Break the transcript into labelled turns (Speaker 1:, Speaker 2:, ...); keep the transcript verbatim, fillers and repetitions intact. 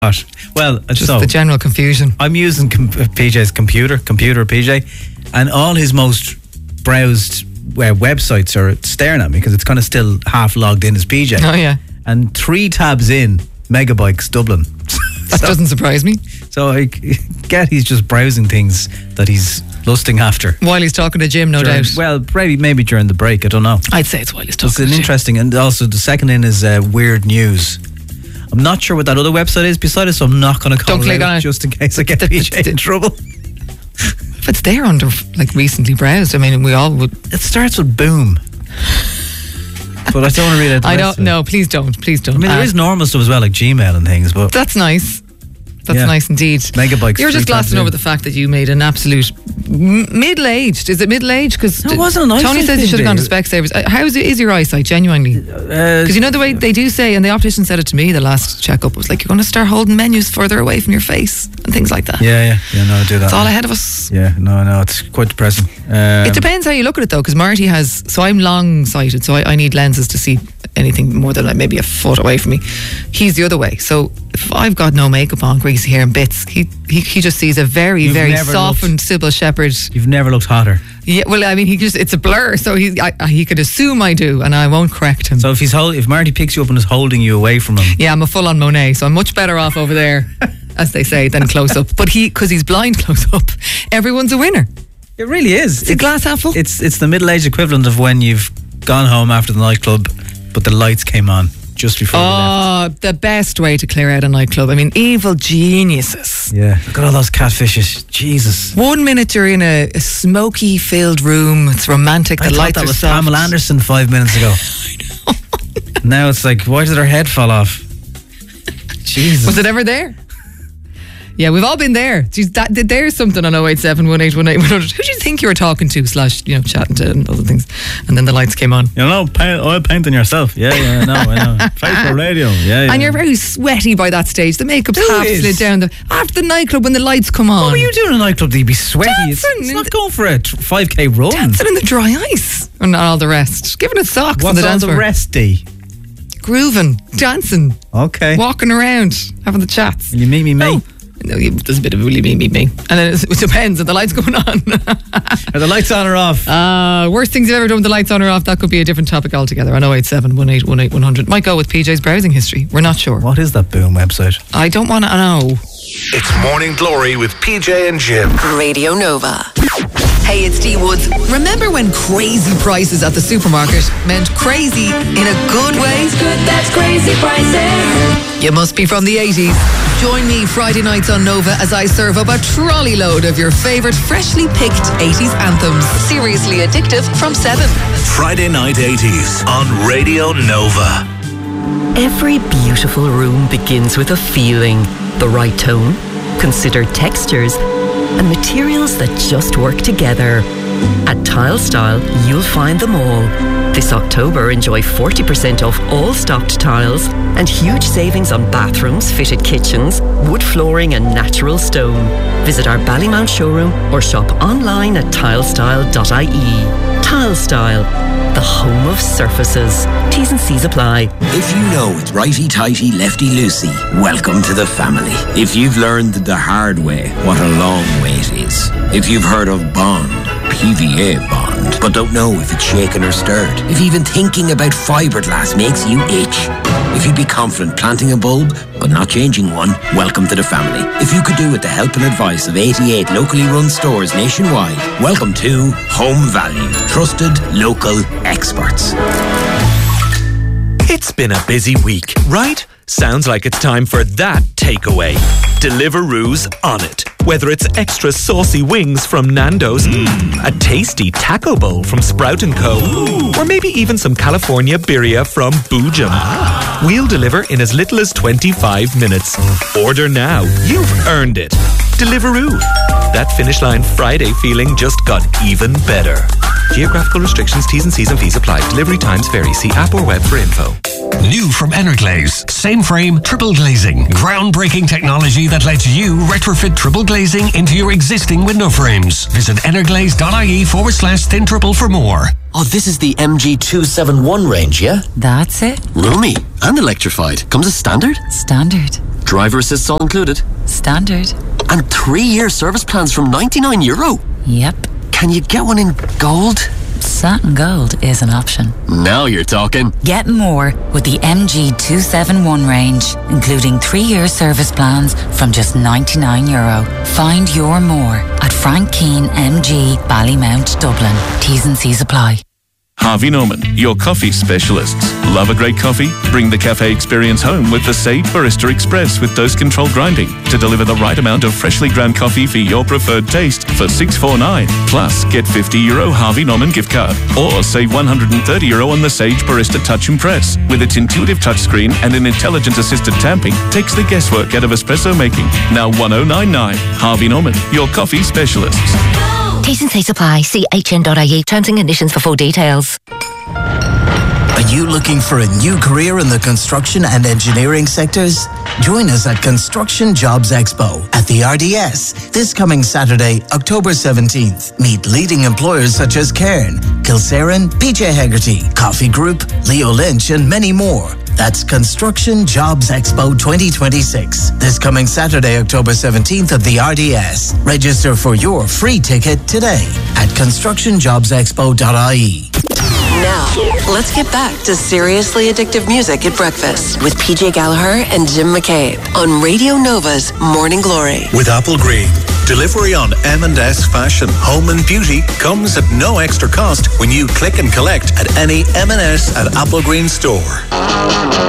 Speaker 1: What? Well,
Speaker 2: Just
Speaker 1: so
Speaker 2: the general confusion.
Speaker 1: I'm using com- P J's computer, computer P J, and all his most browsed uh, websites are staring at me because it's kind of still half logged in as P J.
Speaker 2: Oh, yeah.
Speaker 1: And three tabs in, Megabikes Dublin.
Speaker 2: That
Speaker 1: so,
Speaker 2: doesn't surprise me.
Speaker 1: So I get he's just browsing things that he's lusting after.
Speaker 2: While he's talking to Jim, no
Speaker 1: during,
Speaker 2: doubt.
Speaker 1: Well, maybe maybe during the break, I don't know.
Speaker 2: I'd say it's while he's talking
Speaker 1: It's
Speaker 2: to
Speaker 1: an
Speaker 2: Jim.
Speaker 1: interesting, and also the second in is uh, weird news. I'm not sure what that other website is beside it, so I'm not going to call
Speaker 2: Don't
Speaker 1: it
Speaker 2: click
Speaker 1: out
Speaker 2: on it.
Speaker 1: just in case I get P J in trouble.
Speaker 2: If it's there under, like, recently browsed, I mean, we all would...
Speaker 1: It starts with boom. But I don't want to read out the
Speaker 2: I
Speaker 1: rest
Speaker 2: don't,
Speaker 1: of it.
Speaker 2: no, please don't, please don't.
Speaker 1: I mean, there
Speaker 2: Uh,
Speaker 1: is normal stuff as well, like Gmail and things, but
Speaker 2: That's nice. That's
Speaker 1: Yeah.
Speaker 2: nice indeed.
Speaker 1: Megabikes.
Speaker 2: You're just
Speaker 1: three tabs
Speaker 2: glossing over
Speaker 1: in.
Speaker 2: the fact that you made an absolute m- middle-aged. Is it middle-aged? Because
Speaker 1: No, it wasn't an eyesight
Speaker 2: Tony says you
Speaker 1: thing,
Speaker 2: should have gone to
Speaker 1: Dave.
Speaker 2: Specsavers. Uh, How is, it, is your eyesight, genuinely?
Speaker 1: Uh,
Speaker 2: Because you know the way they do say, and the optician said it to me the last checkup, was like, you're going to start holding menus further away from your face and things like that.
Speaker 1: Yeah, yeah, yeah. No, I do that.
Speaker 2: It's all ahead of us.
Speaker 1: Yeah, no, no, it's quite depressing. Um,
Speaker 2: It depends how you look at it though, because Marty has, so I'm long sighted, so I, I need lenses to see anything more than like maybe a foot away from me. He's the other way, so if I've got no makeup on, greasy hair and bits, he he, he just sees a very,
Speaker 1: You've
Speaker 2: very
Speaker 1: never
Speaker 2: softened
Speaker 1: looked-
Speaker 2: Sybil Shepherd.
Speaker 1: You've never looked hotter.
Speaker 2: Yeah, well, I mean, he just, it's a blur, so he I, I- he could assume I do, and I won't correct him.
Speaker 1: So if he's hold, if Marty picks you up and is holding you away from him,
Speaker 2: Yeah, I'm a full-on Monet, so I'm much better off over there, as they say, than close up. But he, because he's blind close up, everyone's a winner.
Speaker 1: it really is.
Speaker 2: It's a glass half full.
Speaker 1: It's it's the middle-aged equivalent of when you've gone home after the nightclub, but the lights came on just before you left.
Speaker 2: Oh, the best way to clear out a nightclub. I mean, evil geniuses.
Speaker 1: Yeah, look at all those catfishes. Jesus.
Speaker 2: One minute you're in a, a smoky-filled room. It's romantic.
Speaker 1: I
Speaker 2: The
Speaker 1: thought
Speaker 2: lights
Speaker 1: that
Speaker 2: are
Speaker 1: was
Speaker 2: soft.
Speaker 1: Pamela Anderson five minutes ago. Now it's like, why did her head fall off? Jesus.
Speaker 2: Was it ever there? Yeah, we've all been there. Jeez, that, there's something on oh eight seven, one eight one eight, one hundred. Who do you think you were talking to, slash, you know, chatting to and other things? And then the lights came on.
Speaker 1: You know, paint, oil painting yourself. Yeah, yeah, I know, I know. Facebook radio. Yeah, yeah.
Speaker 2: And you're very sweaty by that stage. The makeup's
Speaker 1: Who
Speaker 2: half
Speaker 1: is?
Speaker 2: slid down. The, after the nightclub, when the lights come on.
Speaker 1: What were you doing in a nightclub that you'd be sweaty? It's,
Speaker 2: Dancing
Speaker 1: it's
Speaker 2: in
Speaker 1: not
Speaker 2: the-
Speaker 1: going for a t- five K run.
Speaker 2: Dancing in the dry ice. And all the rest. Giving it socks on
Speaker 1: What's
Speaker 2: the
Speaker 1: all
Speaker 2: dance
Speaker 1: the
Speaker 2: floor.
Speaker 1: rest, D?
Speaker 2: Grooving, dancing,
Speaker 1: Okay.
Speaker 2: walking around, having the chats.
Speaker 1: Will you meet me, mate?
Speaker 2: No. No, you- there's a bit of really me, me, me. And then it, it depends. Are the lights going on?
Speaker 1: Are the lights on or off?
Speaker 2: uh, worst things you've ever done with the lights on or off, that could be a different topic altogether. On oh eight seven, one eight one eight, one hundred. Might go with P J's browsing history. We're not sure.
Speaker 1: What is that Boom website?
Speaker 2: I don't want to know.
Speaker 3: It's Morning Glory with P J and Jim.
Speaker 4: Radio Nova. Hey, it's Dee Woods. Remember when crazy prices at the supermarket meant crazy in a good way?
Speaker 5: Good, that's crazy prices.
Speaker 4: You must be from the eighties. Join me Friday nights on Nova as I serve up a trolley load of your favourite freshly picked eighties anthems. Seriously addictive from seven.
Speaker 3: Friday night eighties on Radio Nova.
Speaker 6: Every beautiful room begins with a feeling, the right tone, considered textures, and materials that just work together. At Tile Style, you'll find them all. This October, enjoy forty percent off all stocked tiles and huge savings on bathrooms, fitted kitchens, wood flooring and natural stone. Visit our Ballymount showroom or shop online at tilestyle dot I E. Tile Style, the home of surfaces. T's and C's apply.
Speaker 7: If you know it's righty-tighty, lefty-loosey, welcome to the family. If you've learned the hard way what a long way it is. If you've heard of Bond, P V A Bond, but don't know if it's shaken or stirred. If even thinking about fiberglass makes you itch. If you'd be confident planting a bulb, but not changing one, welcome to the family. If you could do with the help and advice of eighty-eight locally run stores nationwide, welcome to Home Value. Trusted local experts.
Speaker 8: It's been a busy week, right? Sounds like it's time for that takeaway. Deliveroo's on it. Whether it's extra saucy wings from Nando's, mm. a tasty taco bowl from Sprout and Co, Ooh. Or maybe even some California birria from Boojum. Ah. We'll deliver in as little as twenty-five minutes. Order now. You've earned it. Deliveroo. That Finish Line Friday feeling just got even better. Geographical restrictions, T's and C's and fees apply. Delivery times vary. See app or web for info.
Speaker 9: New from Energlaze. Same frame, triple glazing. Groundbreaking technology that lets you retrofit triple glazing into your existing window frames. Visit energlaze dot I E forward slash thin triple for more.
Speaker 10: Oh, this is the M G two seventy-one range, yeah?
Speaker 11: That's it.
Speaker 10: Roomy and electrified. Comes as standard?
Speaker 11: Standard.
Speaker 10: Driver assist's all included.
Speaker 11: Standard.
Speaker 10: And three-year service plans from ninety-nine euro.
Speaker 11: Yep.
Speaker 10: Can you get one in gold?
Speaker 11: Satin Gold is an option.
Speaker 10: Now you're talking.
Speaker 11: Get more with the M G two seventy-one range, including three-year service plans from just ninety-nine euro. Find your more at Frank Keane M G, Ballymount, Dublin. T's and C's apply.
Speaker 12: Harvey Norman, your coffee specialists. Love a great coffee? Bring the cafe experience home with the Sage Barista Express with dose-controlled grinding to deliver the right amount of freshly ground coffee for your preferred taste for six forty-nine. Plus, get fifty euro Harvey Norman gift card or save one hundred thirty euro on the Sage Barista Touch and Press. With its intuitive touchscreen and an intelligent assisted tamping, takes the guesswork out of espresso making. Now one oh nine nine. Harvey Norman, your coffee specialists.
Speaker 13: T's and C's apply. See h n dot i e. Terms and conditions for full details.
Speaker 14: Are you looking for a new career in the construction and engineering sectors? Join us at Construction Jobs Expo at the R D S this coming Saturday, October seventeenth. Meet leading employers such as Cairn, Kilsaran, P J Hegarty, Coffee Group, Leo Lynch and many more. That's Construction Jobs Expo twenty twenty-six. This coming Saturday, October seventeenth at the R D S. Register for your free ticket today at construction jobs expo dot i e.
Speaker 15: Now, let's get back to seriously addictive music at breakfast with P J Gallagher and Jim McCabe on Radio Nova's Morning Glory.
Speaker 3: With Apple Green, delivery on M and S fashion, home and beauty comes at no extra cost when you click and collect at any M and S at Apple Green store.